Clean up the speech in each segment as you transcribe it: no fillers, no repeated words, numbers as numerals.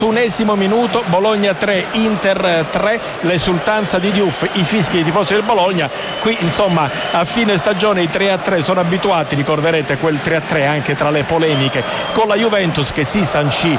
31esimo minuto, Bologna 3, Inter 3, l'esultanza di Diouf, i fischi dei tifosi del Bologna. Qui insomma a fine stagione i 3-3 sono abituati, ricorderete quel 3-3 anche tra le polemiche con la Juventus che si sancì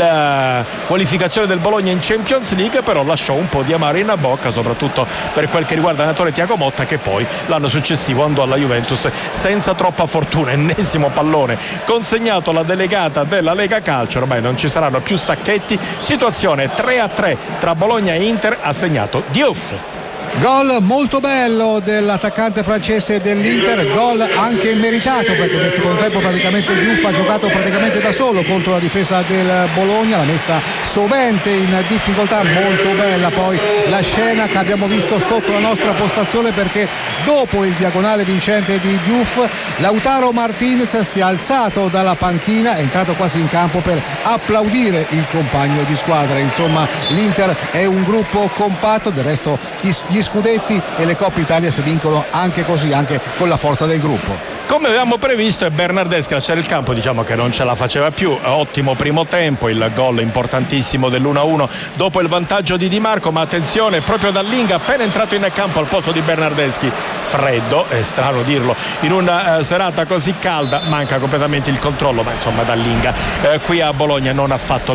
la qualificazione del Bologna in Champions League, però lasciò un po' di amaro in bocca, soprattutto per quel che riguarda l'allenatore Thiago Motta, che poi l'anno successivo andò alla Juventus senza troppa fortuna. Ennesimo pallone consegnato alla delegata della Lega Calcio, ormai non ci saranno più sacchetti. Situazione 3-3 tra Bologna e Inter, ha segnato Diouf. Gol molto bello dell'attaccante francese dell'Inter, gol anche meritato perché nel secondo tempo praticamente Diouf ha giocato praticamente da solo contro la difesa del Bologna, l'ha messa sovente in difficoltà. Molto bella poi la scena che abbiamo visto sotto la nostra postazione, perché dopo il diagonale vincente di Diouf Lautaro Martinez si è alzato dalla panchina, è entrato quasi in campo per applaudire il compagno di squadra. Insomma, l'Inter è un gruppo compatto, del resto gli scudetti e le Coppe Italia si vincono anche così, anche con la forza del gruppo. Come avevamo previsto, è Bernardeschi a lasciare il campo, diciamo che non ce la faceva più. Ottimo primo tempo, il gol importantissimo dell'1-1 dopo il vantaggio di Di Marco, ma attenzione, proprio Dallinga appena entrato in campo al posto di Bernardeschi, freddo, è strano dirlo in una serata così calda, manca completamente il controllo, ma insomma Dallinga qui a Bologna non ha fatto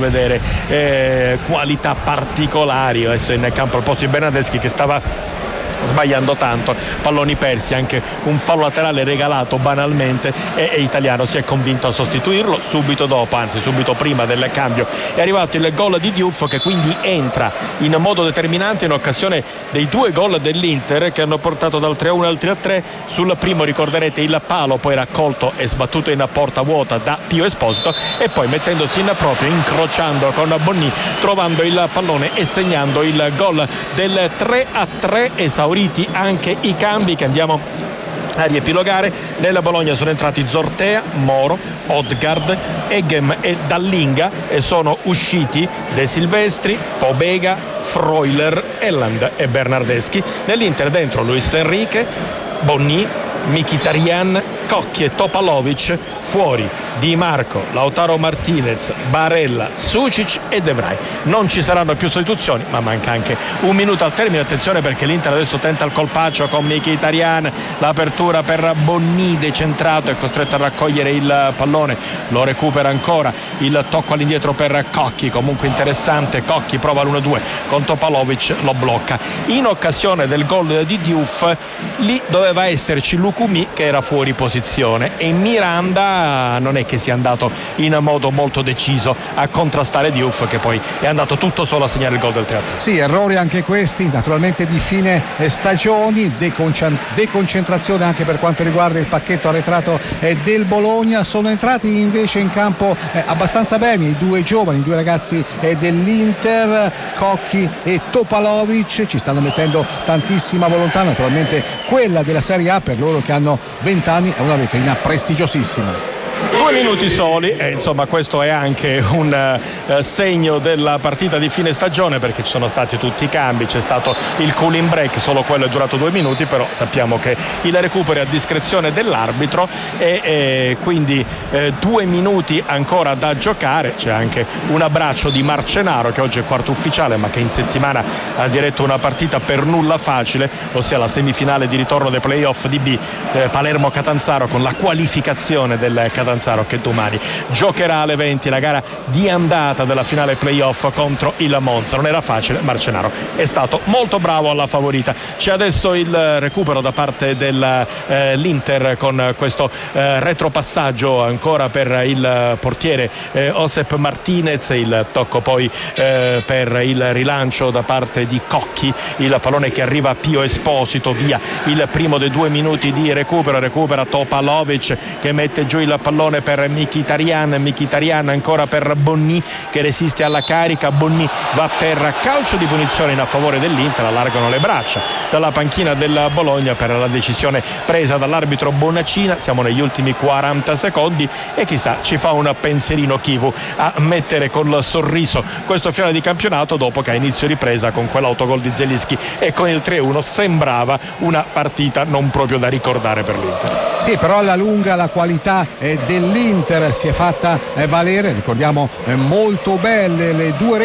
vedere qualità particolari. Adesso in campo al posto di Bernardeschi che stava sbagliando tanto, palloni persi, anche un fallo laterale regalato banalmente, e Italiano si è convinto a sostituirlo. Subito dopo, anzi subito prima del cambio, è arrivato il gol di Diouf, che quindi entra in modo determinante in occasione dei due gol dell'Inter che hanno portato dal 3-1 al 3-3. Sul primo ricorderete il palo poi raccolto e sbattuto in porta vuota da Pio Esposito, e poi mettendosi in proprio, incrociando con Bonni, trovando il pallone e segnando il gol del 3-3. Esauriti anche i cambi che andiamo a riepilogare. Nella Bologna sono entrati Zortea, Moro, Odgaard, Eghem e Dallinga, e sono usciti De Silvestri, Pobega, Freuler, Elland e Bernardeschi. Nell'Inter dentro Luis Enrique, Bonni, Mkhitaryan, Cocchi e Topalovic. Fuori Di Marco, Lautaro Martinez, Barella, Sucic e De Vrij. Non ci saranno più sostituzioni, ma manca anche un minuto al termine. Attenzione perché l'Inter adesso tenta il colpaccio con Mkhitaryan, l'apertura per Bonni, decentrato, è costretto a raccogliere il pallone, lo recupera ancora, il tocco all'indietro per Cocchi, comunque interessante. Cocchi prova l'1-2 con Topalovic, lo blocca. In occasione del gol di Diouf lì doveva esserci Lukumi che era fuori posizione, e Miranda non è che sia andato in modo molto deciso a contrastare Diouf, che poi è andato tutto solo a segnare il gol del 3-3. Sì, errori anche questi naturalmente di fine stagioni, deconcentrazione anche per quanto riguarda il pacchetto arretrato del Bologna. Sono entrati invece in campo abbastanza bene i due giovani, i due ragazzi dell'Inter, Cocchi e Topalovic, ci stanno mettendo tantissima volontà, naturalmente quella della Serie A per loro che hanno 20 anni è una vetrina prestigiosissima. 2 minuti soli, e insomma questo è anche un segno della partita di fine stagione, perché ci sono stati tutti i cambi, c'è stato il cooling break, solo quello è durato 2 minuti, però sappiamo che il recupero è a discrezione dell'arbitro, e quindi 2 minuti ancora da giocare. C'è anche un abbraccio di Marcenaro, che oggi è quarto ufficiale ma che in settimana ha diretto una partita per nulla facile, ossia la semifinale di ritorno dei playoff di B, Palermo-Catanzaro, con la qualificazione del Catanzaro che domani giocherà alle 20 la gara di andata della finale playoff contro il Monza. Non era facile, Marcenaro è stato molto bravo alla favorita. C'è adesso il recupero da parte dell'Inter con questo retropassaggio ancora per il portiere Josep Martinez, il tocco poi per il rilancio da parte di Cocchi, il pallone che arriva a Pio Esposito, via il primo dei 2 minuti di recupera Topalovic che mette giù il pallone per Mkhitaryan ancora per Bonni che resiste alla carica. Bonni va per calcio di punizione in a favore dell'Inter, allargano le braccia dalla panchina del Bologna per la decisione presa dall'arbitro Bonaccina. Siamo negli ultimi 40 secondi e chissà ci fa un pensierino Chivu a mettere col sorriso questo finale di campionato, dopo che a inizio ripresa con quell'autogol di Zelinski e con il 3-1 sembrava una partita non proprio da ricordare per l'Inter. Sì, però alla lunga la qualità dell'Inter l'Inter si è fatta valere, ricordiamo molto belle le due